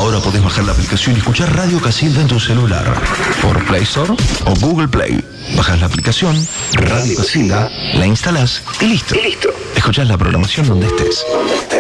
Ahora podés bajar la aplicación y escuchar Radio Casilda en tu celular. Por Play Store o Google Play. Bajás la aplicación, Radio Casilda, la instalás y listo. Escuchás la programación donde estés.